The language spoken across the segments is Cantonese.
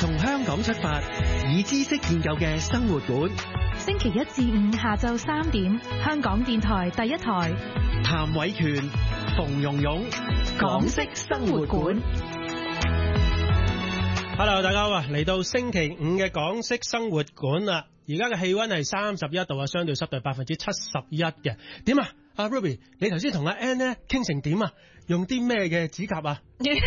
從香港出發，以知識建構嘅生活館。 星期一至五下晝3點，香港電台第一台。 譚偉權、馮蓉蓉，港式生活館。 Hello， 大家好啊！嚟到星期五嘅港式生活館啦。而家嘅氣溫係31度啊，相對濕度71%嘅。點啊？阿 Ruby， 你頭先同阿 Ann 咧傾成點啊？用啲咩嘅指甲啊？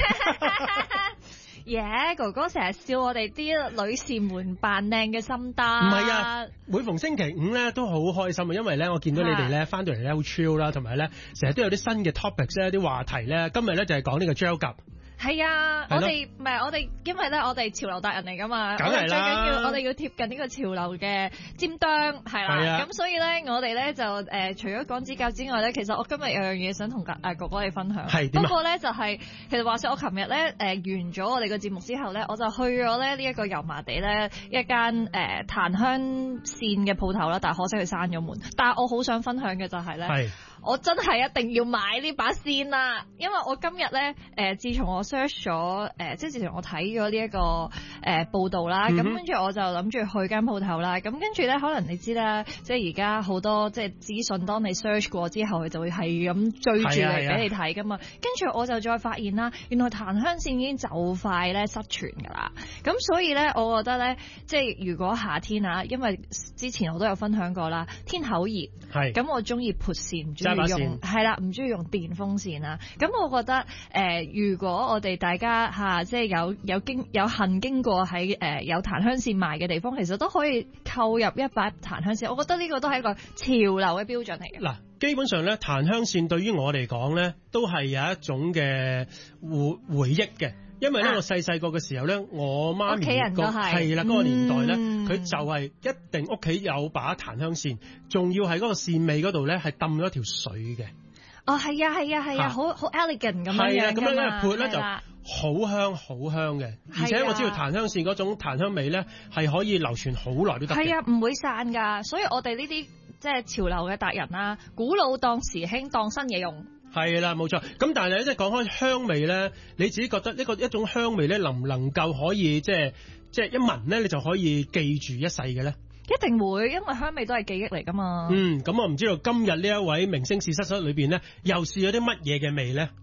哥哥成日笑我哋啲女士們扮靚嘅心得。 唔係啊，每逢星期五咧都好開心啊，因為咧我見到你哋咧翻到嚟咧好 chill 啦，同埋咧成日都有啲新嘅 topics 咧，啲話題咧。今日咧就係講呢個 gel 甲。 係啊，我哋因為咧我哋潮流達人嚟噶嘛， 梗係啦， 我哋要貼近呢個潮流嘅尖端，係啦，咁所以咧我哋咧就除咗講指甲之外咧，其實我今日有樣嘢想同哥哥你分享。係點啊？不過咧就係其實話說我琴日咧完咗我哋個節目之後咧，我就去咗咧呢一個油麻地咧一間檀香線嘅鋪頭啦，但係可惜佢閂咗門。但係我好想分享嘅就係咧，我真係一定要買呢把線啦，因為我今日咧自從我 search 咗即係自從我睇咗呢一個報道啦，咁跟住我就諗住去間鋪頭啦，咁跟住咧可能你知啦，即係而家好多即係資訊，當你 search 過之後，佢就會係咁追住嚟俾你睇噶嘛。跟住我就再發現啦，原來檀香線已經就快咧失傳噶啦。咁所以咧，我覺得咧，即係如果夏天啊，因為之前我都有分享過啦，天口熱，咁我中意撥線，係啦，唔中意用電風扇啦。咁我覺得如果我哋大家即係有幸經過喺有檀香線賣嘅地方，其實都可以購入一把檀香線。我覺得呢個都係一個潮流嘅標準嚟嘅。嗱， 基本上咧，檀香線對於我嚟講咧，都係有一種嘅回憶嘅。因為咧，我細個嘅時候咧，我媽咪係啦嗰個年代咧，佢就係一定屋企有把檀香線，仲要係嗰個線尾嗰度咧係揼咗條水嘅。 哦，係啊，好 elegant 咁樣。係啊， 咁樣咧撥咧就好香嘅，而且我知道檀香線嗰種檀香味咧係可以流傳好耐都得嘅。係啊， 唔會散㗎，所以我哋呢啲即係潮流嘅達人啦，古老當時興，當新嘢用。 係啦，冇錯。咁但係即係講開香味咧，你自己覺得一種香味咧，能唔能夠可以即係一聞咧，你就可以記住一世嘅咧？ 一定會，因為香味都係記憶嚟噶嘛。 咁我唔知道今日呢一位明星試失室裏邊咧，又試咗啲乜嘢嘅味咧？